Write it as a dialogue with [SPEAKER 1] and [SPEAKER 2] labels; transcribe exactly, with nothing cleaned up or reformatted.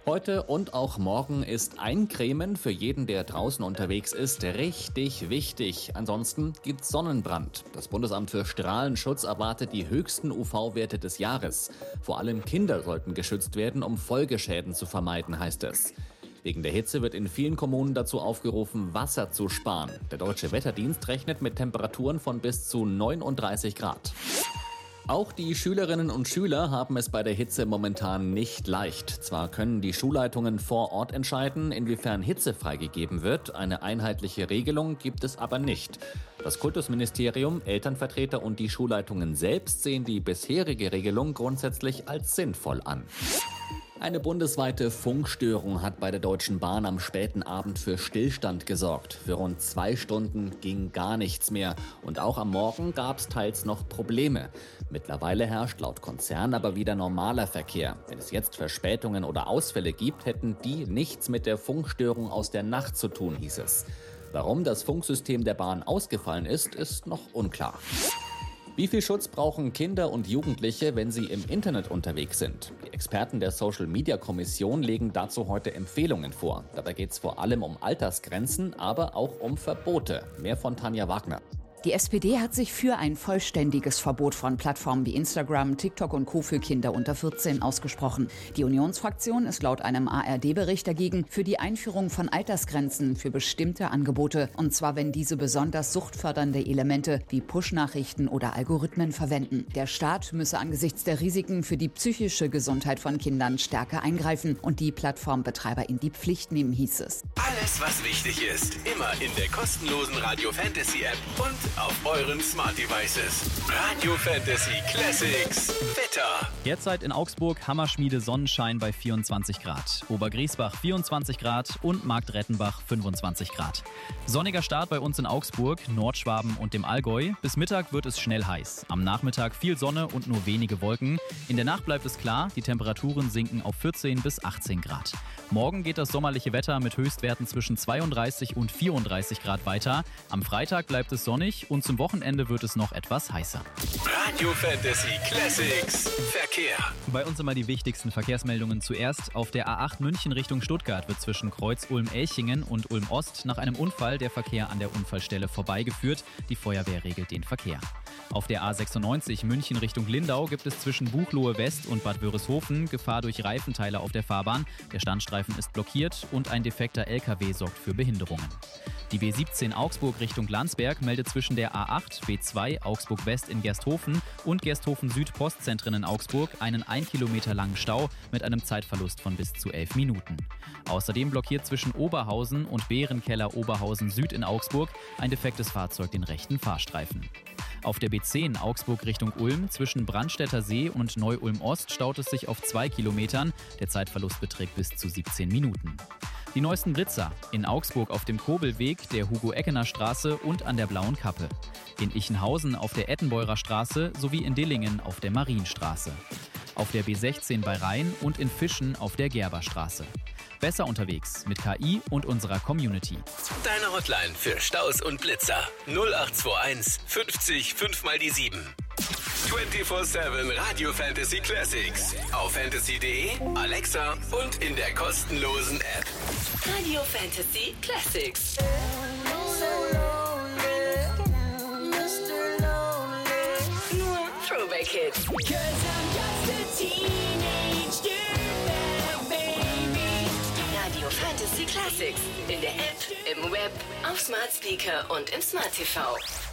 [SPEAKER 1] Heute und auch morgen ist Eincremen für jeden, der draußen unterwegs ist, richtig wichtig. Ansonsten gibt's Sonnenbrand. Das Bundesamt für Strahlenschutz erwartet die höchsten U V-Werte des Jahres. Vor allem Kinder sollten geschützt werden, um Folgeschäden zu vermeiden, heißt es. Wegen der Hitze wird in vielen Kommunen dazu aufgerufen, Wasser zu sparen. Der Deutsche Wetterdienst rechnet mit Temperaturen von bis zu neununddreißig Grad. Auch die Schülerinnen und Schüler haben es bei der Hitze momentan nicht leicht. Zwar können die Schulleitungen vor Ort entscheiden, inwiefern Hitze freigegeben wird, eine einheitliche Regelung gibt es aber nicht. Das Kultusministerium, Elternvertreter und die Schulleitungen selbst sehen die bisherige Regelung grundsätzlich als sinnvoll an. Eine bundesweite Funkstörung hat bei der Deutschen Bahn am späten Abend für Stillstand gesorgt. Für rund zwei Stunden ging gar nichts mehr. Und auch am Morgen gab es teils noch Probleme. Mittlerweile herrscht laut Konzern aber wieder normaler Verkehr. Wenn es jetzt Verspätungen oder Ausfälle gibt, hätten die nichts mit der Funkstörung aus der Nacht zu tun, hieß es. Warum das Funksystem der Bahn ausgefallen ist, ist noch unklar. Wie viel Schutz brauchen Kinder und Jugendliche, wenn sie im Internet unterwegs sind? Die Experten der Social-Media-Kommission legen dazu heute Empfehlungen vor. Dabei geht es vor allem um Altersgrenzen, aber auch um Verbote. Mehr von Tanja Wagner.
[SPEAKER 2] Die S P D hat sich für ein vollständiges Verbot von Plattformen wie Instagram, TikTok und Co. für Kinder unter vierzehn ausgesprochen. Die Unionsfraktion ist laut einem A R D-Bericht dagegen für die Einführung von Altersgrenzen für bestimmte Angebote. Und zwar, wenn diese besonders suchtfördernde Elemente wie Push-Nachrichten oder Algorithmen verwenden. Der Staat müsse angesichts der Risiken für die psychische Gesundheit von Kindern stärker eingreifen und die Plattformbetreiber in die Pflicht nehmen, hieß es.
[SPEAKER 3] Alles, was wichtig ist, immer in der kostenlosen Radio Fantasy App und auf euren Smart Devices. Radio Fantasy Classics. Wetter.
[SPEAKER 4] Derzeit in Augsburg Hammerschmiede Sonnenschein bei vierundzwanzig Grad. Obergriesbach vierundzwanzig Grad und Marktrettenbach fünfundzwanzig Grad. Sonniger Start bei uns in Augsburg, Nordschwaben und dem Allgäu. Bis Mittag wird es schnell heiß. Am Nachmittag viel Sonne und nur wenige Wolken. In der Nacht bleibt es klar, die Temperaturen sinken auf vierzehn bis achtzehn Grad. Morgen geht das sommerliche Wetter mit Höchstwerten zwischen zweiunddreißig und vierunddreißig Grad weiter. Am Freitag bleibt es sonnig und zum Wochenende wird es noch etwas heißer.
[SPEAKER 3] Radio Fantasy Classics Verkehr.
[SPEAKER 4] Bei uns immer die wichtigsten Verkehrsmeldungen zuerst. Auf der A acht München Richtung Stuttgart wird zwischen Kreuz Ulm-Elchingen und Ulm-Ost nach einem Unfall der Verkehr an der Unfallstelle vorbeigeführt. Die Feuerwehr regelt den Verkehr. Auf der A sechsundneunzig München Richtung Lindau gibt es zwischen Buchloe West und Bad Wörishofen Gefahr durch Reifenteile auf der Fahrbahn. Der Standstreifen ist blockiert und ein defekter L K W sorgt für Behinderungen. Die B siebzehn Augsburg Richtung Landsberg meldet zwischen der A acht, B zwei Augsburg West in Gersthofen und Gersthofen Süd Postzentren in Augsburg einen ein Kilometer langen Stau mit einem Zeitverlust von bis zu elf Minuten. Außerdem blockiert zwischen Oberhausen und Bärenkeller Oberhausen Süd in Augsburg ein defektes Fahrzeug den rechten Fahrstreifen. Auf der B zehn Augsburg Richtung Ulm zwischen Brandstätter See und Neu-Ulm Ost staut es sich auf zwei Kilometern. Der Zeitverlust beträgt bis zu siebzehn Minuten. Die neuesten Blitzer in Augsburg auf dem Kobelweg, der Hugo-Eckener-Straße und an der Blauen Kappe. In Ichenhausen auf der Ettenbeurer Straße sowie in Dillingen auf der Marienstraße. Auf der B sechzehn bei Rhein und in Fischen auf der Gerberstraße. Besser unterwegs mit K I und unserer Community.
[SPEAKER 3] Deine Hotline für Staus und Blitzer. null acht zwei eins fünfzig fünf mal die sieben. vierundzwanzig sieben Radio Fantasy Classics. Auf fantasy punkt de, Alexa und in der kostenlosen App.
[SPEAKER 5] Radio Fantasy Classics. Nur Throwback Hits. Radio Fantasy Classics. In der App, im Web, auf Smart Speaker und im Smart T V.